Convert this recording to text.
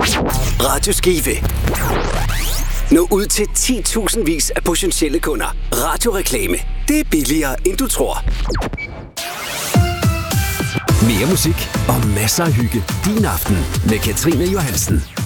Radio Skive. Nå ud til 10.000 vis af potentielle kunder. Radioreklame. Det er billigere, end du tror. Mere musik og masser af hygge. Din aften med Katrine Johansen.